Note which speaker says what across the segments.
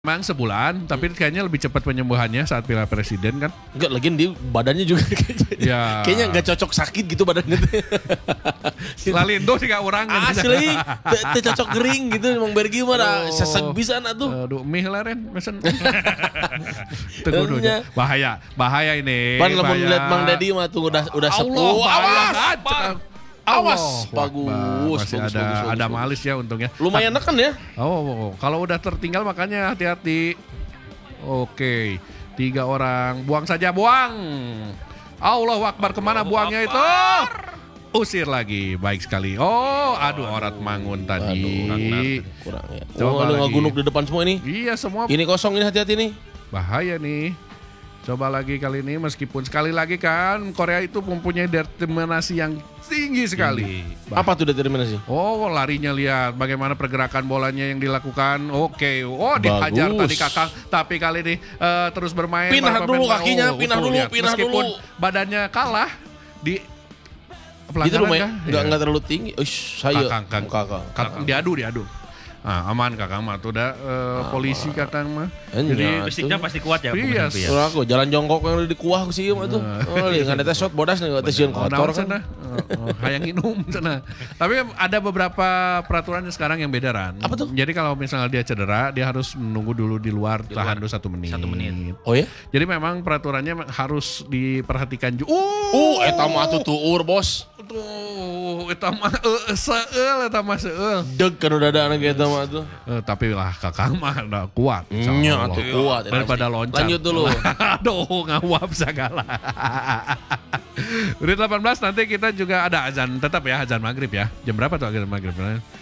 Speaker 1: Memang sebulan, tapi kayaknya lebih cepat penyembuhannya saat piala presiden kan?
Speaker 2: Enggak, lagian dia badannya juga
Speaker 1: Ya.
Speaker 2: kayaknya enggak cocok sakit gitu badannya.
Speaker 1: Lalindo sih gak orang kan?
Speaker 2: Asli, teu cocok gering gitu Mang Bergi mah da seseg bisa tuh.
Speaker 1: Aduh, mie lah Ren, mesen. Tegudunya. Bahaya ini.
Speaker 2: Pan lamun
Speaker 1: bahaya.
Speaker 2: lihat Mang Dedi mah tuh udah
Speaker 1: Allah,
Speaker 2: awas. Awas,
Speaker 1: Bagus. Masih ada
Speaker 2: bagus.
Speaker 1: malis ya untungnya.
Speaker 2: Lumayan neken ya.
Speaker 1: Oh, kalau udah tertinggal makanya hati-hati. Oke, 3 orang. Buang saja, buang. Allahu Akbar, kemana buangnya itu? Usir lagi, baik sekali. Oh, aduh orat mangun tadi.
Speaker 2: Kurang ya.
Speaker 1: Coba
Speaker 2: Lu
Speaker 1: lagi.
Speaker 2: ngagunuk di depan semua ini.
Speaker 1: Iya semua
Speaker 2: Ini kosong ini hati-hati nih.
Speaker 1: bahaya nih. Coba lagi kali ini meskipun sekali lagi kan Korea itu mempunyai determinasi yang tinggi sekali.
Speaker 2: Apa tuh determinasi?
Speaker 1: Oh, larinya lihat bagaimana pergerakan bolanya yang dilakukan. Oke. Oh, dihajar
Speaker 2: Bagus.
Speaker 1: tadi Kakang, tapi kali ini terus bermain.
Speaker 2: Pindah
Speaker 1: para
Speaker 2: dulu
Speaker 1: pemain.
Speaker 2: kakinya, pindah
Speaker 1: tuh,
Speaker 2: dulu,
Speaker 1: lihat.
Speaker 2: pindah
Speaker 1: Meskipun
Speaker 2: dulu.
Speaker 1: badannya kalah di
Speaker 2: Itu
Speaker 1: pelanggaran
Speaker 2: lumayan
Speaker 1: kah?
Speaker 2: enggak terlalu tinggi. Ush, saya
Speaker 1: Kakang. Diadu. Ah, aman Kakang mah tuh udah polisi Kakang mah.
Speaker 2: Jadi
Speaker 3: Fisiknya pasti kuat ya.
Speaker 1: Iya,
Speaker 3: Bung Henry ya?
Speaker 2: Surah aku jalan jongkok yang di kuah sih mah tuh. Oh, ngan eta shot bodas nih teh sieun kotor kan.
Speaker 1: Sana. Hayang minum sana. Tapi ada beberapa peraturan sekarang yang beda Ran.
Speaker 2: Apa tuh?
Speaker 1: Jadi kalau misalnya dia cedera, dia harus menunggu dulu di luar tahan dulu 1 menit.
Speaker 3: 1 menit.
Speaker 2: Oh ya?
Speaker 1: Jadi memang peraturannya harus diperhatikan juga.
Speaker 2: Eta mah tuh tuur bos.
Speaker 1: Tuh, eta mah seueul eta mah seueul.
Speaker 2: Deg kan udah ada anak eta mah tuh.
Speaker 1: Tapi lah Kakang mah udah kuat. insya
Speaker 2: Nya
Speaker 1: Allah.
Speaker 2: tuh kuat. eta
Speaker 1: Daripada
Speaker 2: pasti.
Speaker 1: loncat.
Speaker 2: Lanjut dulu.
Speaker 1: Aduh, ngawap segala. Menit 18 nanti kita juga ada azan. Tetap ya, azan maghrib ya. Jam berapa tuh azan maghrib?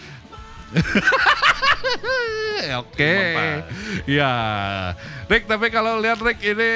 Speaker 1: Oke. Ya. Rick, tapi kalau lihat Rick ini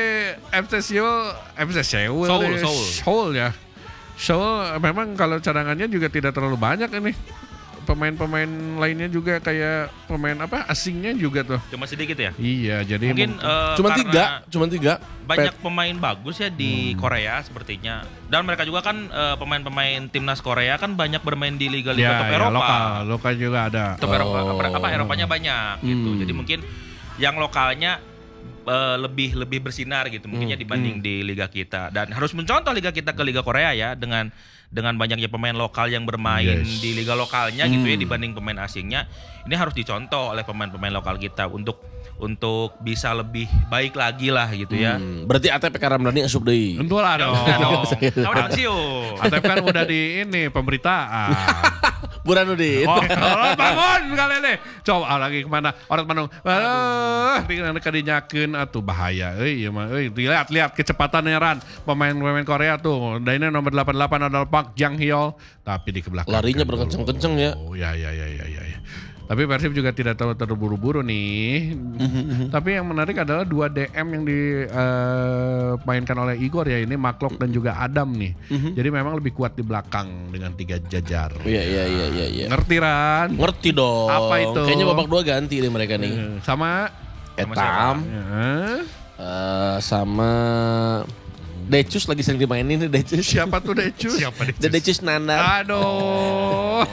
Speaker 1: Seoul ya. Seoul memang kalau cadangannya juga tidak terlalu banyak ini. Pemain-pemain lainnya juga kayak pemain asingnya juga tuh.
Speaker 3: Cuma sedikit ya.
Speaker 1: Iya, jadi
Speaker 3: Mungkin
Speaker 2: Cuma
Speaker 3: karena
Speaker 2: 3.
Speaker 3: banyak pemain bagus ya di Korea sepertinya. Dan mereka juga kan pemain-pemain timnas Korea kan banyak bermain di liga-liga top Eropa.
Speaker 1: lokal juga ada.
Speaker 3: Top Eropa, Eropanya banyak gitu. Jadi mungkin yang lokalnya lebih bersinar gitu mungkinnya dibanding di liga kita. Dan harus mencontoh liga kita ke liga Korea ya dengan banyaknya pemain lokal yang bermain di liga lokalnya gitu ya dibanding pemain asingnya. Ini harus dicontoh oleh pemain-pemain lokal kita untuk bisa lebih baik lagi lah gitu ya.
Speaker 2: Berarti ATP Karamdani asup deui.
Speaker 1: Tentu lah dong.
Speaker 3: Udah pensiun.
Speaker 1: Atep kan udah di ini pemberitaan.
Speaker 2: Buranudin.
Speaker 1: Oh, bangun kali ini. Coba lagi kemana? Orang Bandung. Tinggal kadinyakeun atuh bahaya. Ieu mah lihat kecepatannya Ran. Pemain Korea tuh. Dan ini nomor 88 adalah Park Jang Hyol, tapi di kebelakang.
Speaker 2: Larinya berkenceng-kenceng ya.
Speaker 1: Oh ya. Tapi Persib juga tidak terlalu terburu-buru nih. Tapi yang menarik adalah 2 DM yang dimainkan oleh Igor ya, ini Maklok dan juga Adam nih. Jadi memang lebih kuat di belakang dengan 3 jajar.
Speaker 2: Iya.
Speaker 1: Ngerti Ran?
Speaker 2: Ngerti dong.
Speaker 1: Apa itu?
Speaker 2: Kayaknya babak 2 ganti nih mereka nih.
Speaker 1: Sama
Speaker 2: Etam.
Speaker 1: ya.
Speaker 2: Sama Decus lagi sering dimainin nih Decus.
Speaker 1: Siapa tuh Decus?
Speaker 2: Decus Nanda.
Speaker 1: Aduh.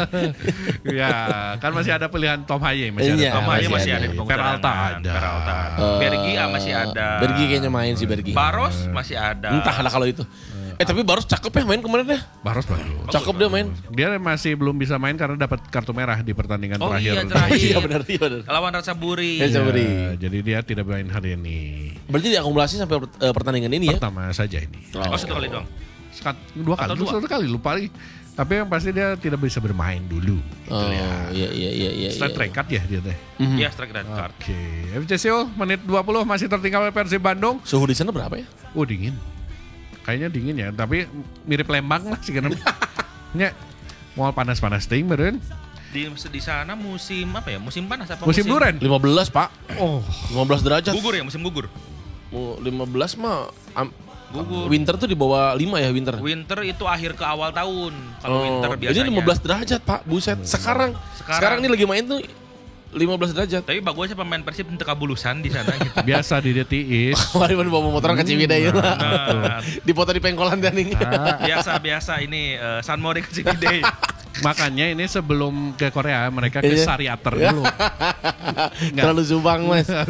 Speaker 1: Ya, kan masih ada pilihan Tom Haye
Speaker 2: Iya,
Speaker 3: Tom Haye masih ada di
Speaker 1: Peralta ada.
Speaker 3: Bergi masih ada.
Speaker 2: Bergi kayaknya main sih Bergi.
Speaker 3: Baros masih ada.
Speaker 2: Entah lah kalau itu. Tapi Baros cakep ya main kemarin ya.
Speaker 1: Baros bagus.
Speaker 2: Cakep dia main.
Speaker 1: Dia masih belum bisa main karena dapat kartu merah di pertandingan terakhir.
Speaker 2: Iya benar.
Speaker 3: Lawan Rasaburi.
Speaker 1: Ya, jadi dia tidak main hari ini.
Speaker 2: Berarti diakumulasi sampai pertandingan ini ya.
Speaker 1: Pertama saja ini.
Speaker 3: Oh, 1 kali doang.
Speaker 1: 2 kali. 1 kali lupa lagi. Tapi yang pasti dia tidak bisa bermain dulu.
Speaker 2: Oh iya.
Speaker 1: Straight record ya dia teh.
Speaker 3: Iya, strike red card.
Speaker 1: Oke. FC Seoul menit 20 masih tertinggal oleh Persib Bandung.
Speaker 2: Suhu di sana berapa ya?
Speaker 1: Oh dingin. Kayaknya dingin ya, tapi mirip Lembang lah sih karena. Nya mau panas-panas ting beureun.
Speaker 3: Di sana musim apa ya? Musim panas apa
Speaker 1: Musim duren.
Speaker 2: 15 Pak.
Speaker 1: Oh,
Speaker 2: 15 derajat.
Speaker 3: Gugur ya, musim gugur.
Speaker 2: 15 mah
Speaker 3: Gugur.
Speaker 2: winter tuh di bawah 5 ya winter.
Speaker 3: Winter itu akhir ke awal tahun. Kalau winter biasanya.
Speaker 2: Ini 15 derajat Pak, buset. Sekarang ini lagi main tuh 15 derajat.
Speaker 3: Tapi bagusnya pemain Persib untuk kabulusan di sana gitu.
Speaker 1: biasa di DTIS.
Speaker 2: Kemarin bawa motor ke Ciwidey ya. Dipoto di pengkolan dan ini.
Speaker 3: Biasa ini San Mori ke Ciwidey.
Speaker 1: Makanya ini sebelum ke Korea mereka ke
Speaker 2: Iya.
Speaker 1: Sariater dulu.
Speaker 2: Terlalu subang mas.